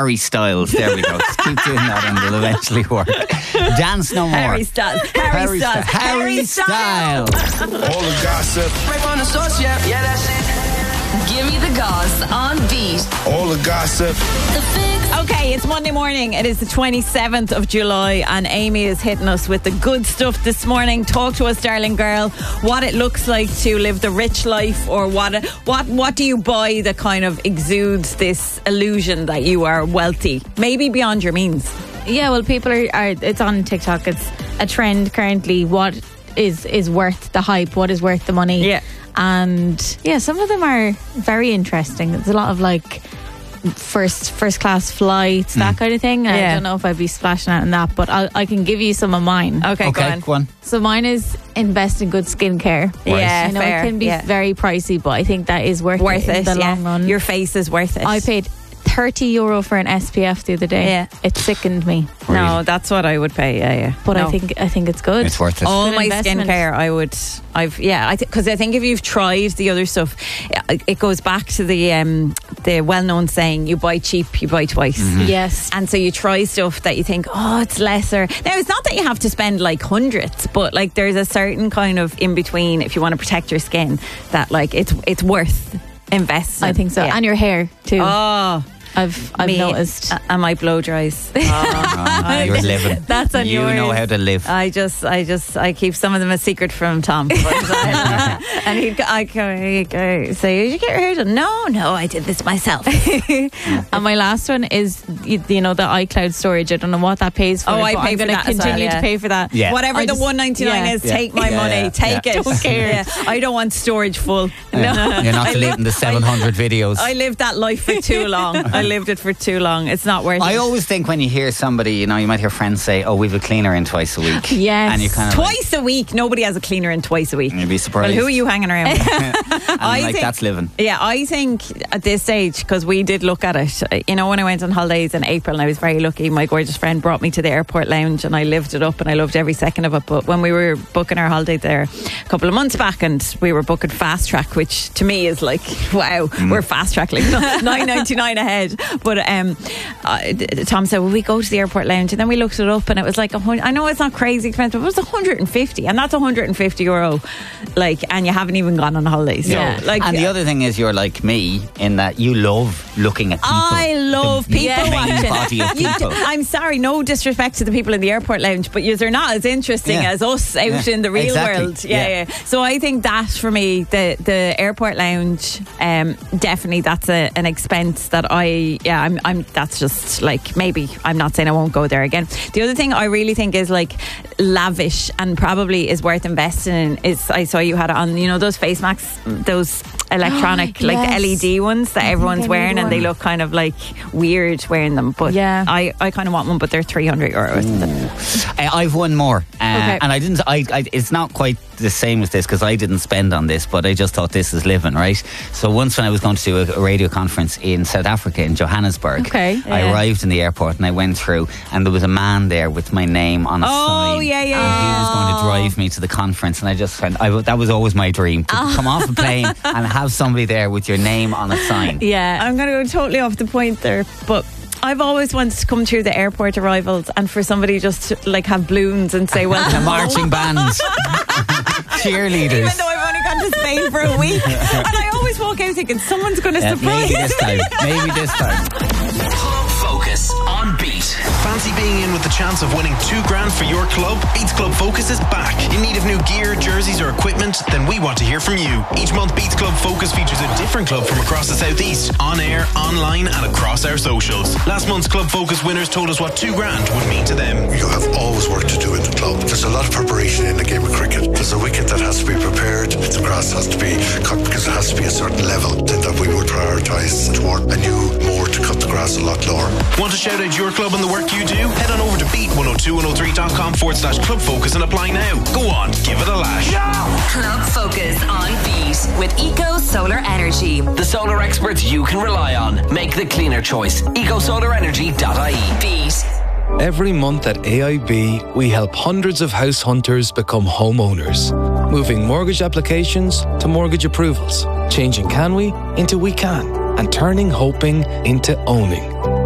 Harry Styles. There we go. Just keep doing that and it'll eventually work. Dance no more. Harry Styles. Harry Styles. All the gossip. Right from the source, yeah, that's it. Give me the goss on Beat. All the gossip. The Fix. Okay, it's Monday morning. It is the 27th of July and Amy is hitting us with the good stuff this morning. Talk to us, darling girl. What it looks like to live the rich life, or what do you buy that kind of exudes this illusion that you are wealthy, maybe beyond your means? Yeah, well, people are it's on TikTok. It's a trend currently. What is worth the hype? What is worth the money? Yeah. And yeah, some of them are very interesting. There's a lot of like first class flights, that kind of thing. Yeah. I don't know if I'd be splashing out on that, but I can give you some of mine. Okay, go on. So mine is invest in good skincare. Yeah, I know fair. it can be very pricey, but I think that is worth it in the long run. Your face is worth it. I paid €30 for an SPF the other day. Yeah. It sickened me. Really? No, that's what I would pay. Yeah. But No. I think it's good. It's worth it. All Good my investment. skincare, because I think if you've tried the other stuff, it goes back to the well-known saying: you buy cheap, you buy twice. Yes. And so you try stuff that you think, oh, it's lesser. Now, it's not that you have to spend like hundreds, but like there's a certain kind of in between if you want to protect your skin that like it's worth investing. I think so. Yeah. And your hair too. Oh. I've Me noticed. And my blow dries. You're living. That's on You yours. know how to live. I keep some of them a secret from Tom. And he'd say, "Did you get your hair done?" No, I did this myself. And my last one is you know, the iCloud storage. I don't know what that pays for. Oh, I but pay I'm for going that to as well, continue yeah. to pay for that. Yeah. Whatever I the just- $1.99 is, Yeah. take my money. Take it. Don't care. Yeah. I don't want storage full. Yeah. You're not deleting the 700 videos. I lived that life for too long. I lived it for too long. It's not worth I it. always think when you hear somebody, you know, you might hear friends say, "Oh, we've a cleaner in twice a week." Yes. And you kind of Twice a week. Nobody has a cleaner in twice a week. You'd be surprised. Well, who are you hanging around with? and that's living. Yeah, I think at this stage, because we did look at it, you know, when I went on holidays in April, and I was very lucky, my gorgeous friend brought me to the airport lounge and I lived it up and I loved every second of it. But when we were booking our holiday there a couple of months back, and we were booking fast track, which to me is like, wow, we're fast track, like $9.99 ahead. But Tom said, well, we go to the airport lounge, and then we looked it up and it was like, I know it's not crazy expensive, but it was 150, and that's €150, like, and you haven't even gone on holidays. Yeah. So, like, And the other thing is, you're like me in that you love looking at people. I love The people main watching. body of people. I'm sorry, no disrespect to the people in the airport lounge, but you're not as interesting Yeah. as us out in the real exactly. world. Yeah. So I think that for me, the airport lounge, definitely that's an expense that I'm that's just like, maybe, I'm not saying I won't go there again. The other thing I really think is like lavish and probably is worth investing in is, I saw you had it on, you know, those face masks, those electronic, like the Yes. LED ones that everyone's I wearing, need and they one. look kind of like weird wearing them. But Yeah. I kind of want one, but they're €300. I've one more, Okay. and I didn't. It's not quite the same as this because I didn't spend on this, but I just thought this is living, right? So once when I was going to do a radio conference in South Africa, in Johannesburg, Okay. I arrived in the airport and I went through, and there was a man there with my name on a sign. Oh, yeah. And he was going to drive me to the conference, and I just went. that was always my dream, to come off a plane and have somebody there with your name on a sign. Yeah. I'm going to go totally off the point there, but I've always wanted to come through the airport arrivals and for somebody just to like have balloons and say welcome A marching band, cheerleaders. Even though I've only gone to Spain for a week. And I always walk out thinking someone's going to surprise Maybe this time. Maybe this time. Club Focus on Beat. Fancy being in with the chance of winning $2,000 for your club? Beats Club Focus is back. In need of new gear, jerseys or equipment? Then we want to hear from you. Each month Beats Club Focus features a different club from across the southeast, on air, online and across our socials. Last month's Club Focus winners told us what $2,000 would mean to them. You have always work to do in the club. There's a lot of preparation in the game of cricket. There's a wicket that has to be prepared. The grass has to be cut because it has to be a certain level. Then that we would prioritise toward a new moor to cut the grass a lot lower. Want to shout out your club and the work you do? Head on over to beat102103.com/Club Focus and apply now. Go on, give it a lash. Club Focus on Beat with Eco Solar Energy. The solar experts you can rely on. Make the cleaner choice. EcoSolarEnergy.ie. Beat. Every month at AIB, we help hundreds of house hunters become homeowners, moving mortgage applications to mortgage approvals, changing can we into we can, and turning hoping into owning.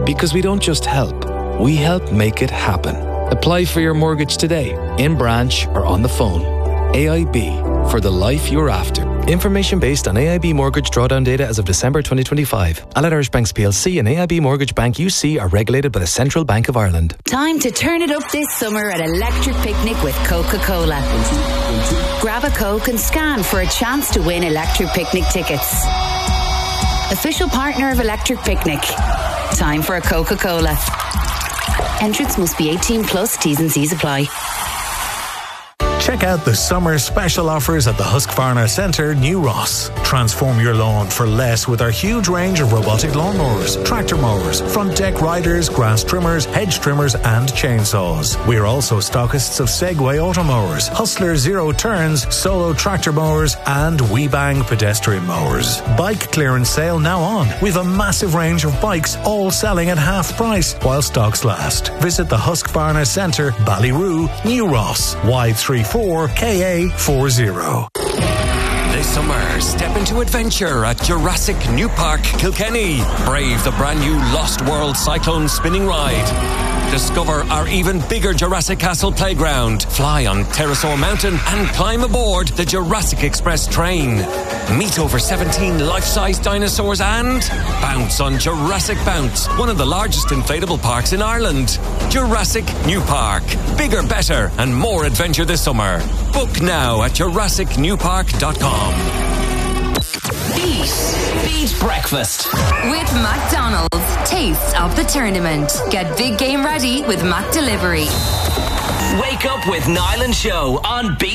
Because we don't just help, we help make it happen. Apply for your mortgage today, in branch or on the phone. AIB, for the life you're after. Information based on AIB mortgage drawdown data as of December 2025. Allied Irish Banks PLC and AIB Mortgage Bank UC are regulated by the Central Bank of Ireland. Time to turn it up this summer at Electric Picnic with Coca-Cola. Grab a Coke and scan for a chance to win Electric Picnic tickets. Official partner of Electric Picnic. Time for a Coca-Cola. Entrance must be 18 plus. T's and C's apply. Check out the summer special offers at the Husqvarna Centre, New Ross. Transform your lawn for less with our huge range of robotic lawnmowers, tractor mowers, front deck riders, grass trimmers, hedge trimmers and chainsaws. We're also stockists of Segway automowers, Hustler Zero Turns, Solo tractor mowers and WeBang pedestrian mowers. Bike clearance sale now on. We've a massive range of bikes all selling at half price while stocks last. Visit the Husqvarna Centre, Ballyroo, New Ross, Y34 KA40. This summer, step into adventure at Jurassic New Park, Kilkenny. Brave the brand new Lost World Cyclone spinning ride. Discover our even bigger Jurassic Castle playground. Fly on Pterosaur Mountain and climb aboard the Jurassic Express train. Meet over 17 life-size dinosaurs and bounce on Jurassic Bounce, one of the largest inflatable parks in Ireland. Jurassic New Park. Bigger, better and more adventure this summer. Book now at JurassicNewPark.com. Beat Breakfast With McDonald's. Taste of the tournament. Get big game ready with Mac Delivery. Wake up with Niall and Show on Beat